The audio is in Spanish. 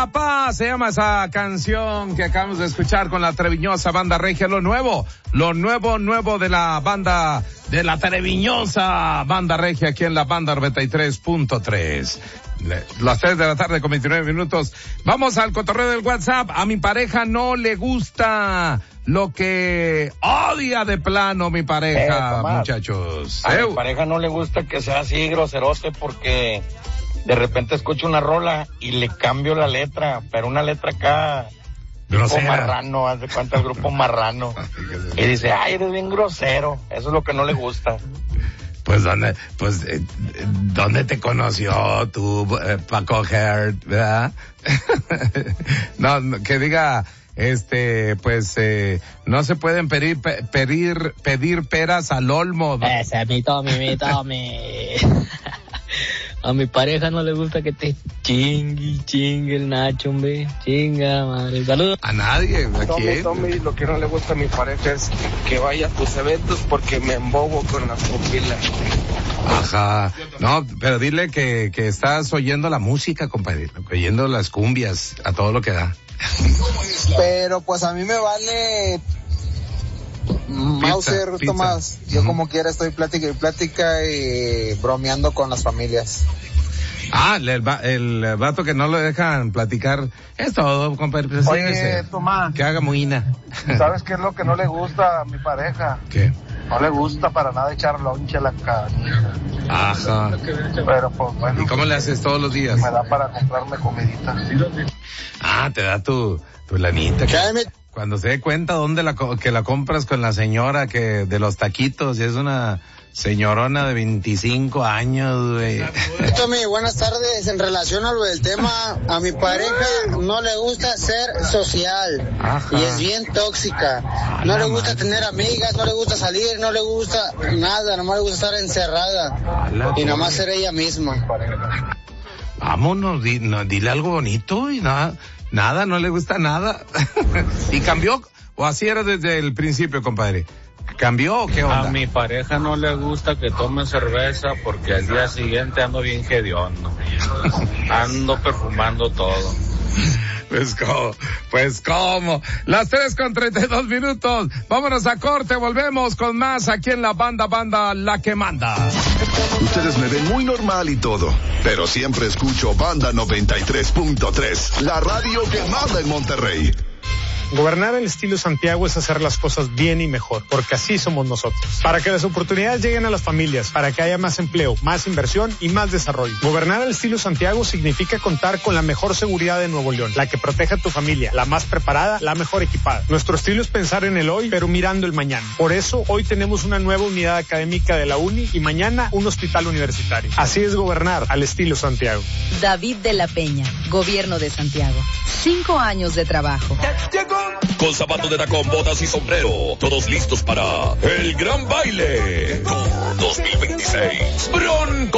La Paz se llama esa canción que acabamos de escuchar con la treviñosa banda regia. Lo nuevo de la banda, de la treviñosa banda regia aquí en la banda 93.3. Las 3 de la tarde con 29 minutos. Vamos al cotorreo del WhatsApp. A mi pareja no le gusta lo que odia de plano mi pareja, muchachos. A mi pareja no le gusta que sea así groserote porque de repente escucho una rola y le cambio la letra, pero una letra acá, grupo marrano, haz de cuenta el grupo marrano. Y dice, ay, eres bien grosero. Eso es lo que no le gusta. Pues, ¿dónde te conoció tú, para coger, verdad? No, que diga, no se pueden pedir peras al olmo. Ese es mi Tommy. A mi pareja no le gusta que te chingue el Nacho, hombre. Chinga, madre. Saludos. A nadie, ¿a quién? Tommy, lo que no le gusta a mi pareja es que vaya a tus eventos porque me embobo con las pupilas. Ajá. No, pero dile que estás oyendo la música, compadre. Oyendo las cumbias, a todo lo que da. Pero pues a mí me vale Mauser, Tomás. Yo como quiera estoy plática y bromeando con las familias. Ah, el vato que no lo dejan platicar. Es todo, compadre. Pues, oye, Tomás. Que haga muina. ¿Sabes qué es lo que no le gusta a mi pareja? ¿Qué? No le gusta para nada echar lonche a la canija. Ajá. Pero pues bueno. ¿Y cómo le haces todos los días? Me da para comprarme comidita. Ah, te da tu lanita. Cuando se dé cuenta que la compras con la señora que de los taquitos, es una señorona de 25 años, güey. Tommy, buenas tardes. En relación a lo del tema, a mi pareja no le gusta ser social. Ajá. Y es bien tóxica. No le gusta tener amigas, no le gusta salir, no le gusta nada, nomás le gusta estar encerrada y nomás ser ella misma. Vámonos, dile algo bonito y nada, no le gusta nada. ¿Y cambió? ¿O así era desde el principio, compadre? ¿Cambió o qué onda? A mi pareja no le gusta que tome cerveza porque al día siguiente ando bien hediondo. Ando perfumando todo. Pues cómo. Las 3:32 minutos. Vámonos a corte, volvemos con más aquí en la banda La que manda. Ustedes me ven muy normal y todo, pero siempre escucho Banda 93.3, la radio que manda en Monterrey. Gobernar al estilo Santiago es hacer las cosas bien y mejor, porque así somos nosotros. Para que las oportunidades lleguen a las familias, para que haya más empleo, más inversión y más desarrollo. Gobernar al estilo Santiago significa contar con la mejor seguridad de Nuevo León, la que protege a tu familia, la más preparada, la mejor equipada. Nuestro estilo es pensar en el hoy, pero mirando el mañana. Por eso, hoy tenemos una nueva unidad académica de la UNI y mañana un hospital universitario. Así es gobernar al estilo Santiago. David de la Peña, Gobierno de Santiago. 5 años de trabajo. Con zapatos de tacón, botas y sombrero, todos listos para el gran baile 2026. Bronco